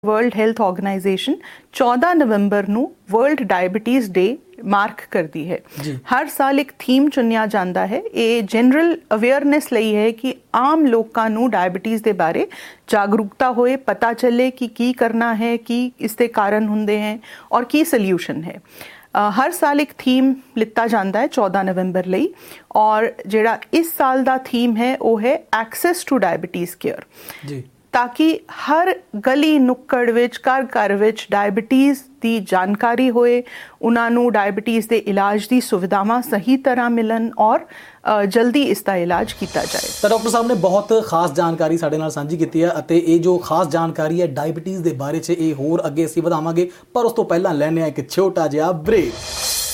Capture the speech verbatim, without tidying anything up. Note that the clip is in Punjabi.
ਵਰਲਡ ਹੈਲਥ ਆਰਗੇਨਾਈਜੇਸ਼ਨ ਚੌਦਾਂ ਨਵੰਬਰ ਨੂੰ ਵਰਲਡ ਡਾਇਬੀਟੀਜ਼ ਡੇ ਮਾਰਕ ਕਰਦੀ ਹੈ। ਹਰ ਸਾਲ ਇੱਕ ਥੀਮ ਚੁਣਿਆ ਜਾਂਦਾ ਹੈ। ਇਹ ਜਨਰਲ ਅਵੇਅਰਨੈਸ ਲਈ ਹੈ ਕਿ ਆਮ ਲੋਕਾਂ ਨੂੰ ਡਾਇਬੀਟੀਜ਼ ਦੇ ਬਾਰੇ ਜਾਗਰੂਕਤਾ ਹੋਏ, ਪਤਾ ਚੱਲੇ ਕਿ ਕੀ ਕਰਨਾ ਹੈ, ਕੀ ਇਸ ਦੇ ਕਾਰਨ ਹੁੰਦੇ ਹੈ ਔਰ ਕੀ ਸੋਲਿਊਸ਼ਨ ਹੈ। ਹਰ ਸਾਲ ਇੱਕ ਥੀਮ ਲਿੱਤਾ ਜਾਂਦਾ ਹੈ ਚੌਦਾਂ ਨਵੰਬਰ ਲਈ, ਔਰ ਜਿਹੜਾ ਇਸ ਸਾਲ ਦਾ ਥੀਮ ਹੈ ਉਹ ਹੈ ਐਕਸੈਸ ਟੂ ਡਾਇਬੀਟੀਜ਼ ਕੇਅਰ, ਤਾकि हर गली नुक्कड़ विच घर घर विच डायबिटीज़ की जानकारी होए, उन्होंने डायबिटीज़ के इलाज की सुविधावां सही तरह मिलन और जल्दी इसका इलाज किया जाए। तो डॉक्टर साहब ने बहुत खास जानकारी साडे नाल सांझी की है और ये जो खास जानकारी है डायबिटीज़ के बारे च ये होर अगे असीं वधावांगे, पर उस तो पहलां लैणे आ एक छोटा जिहा ब्रेक।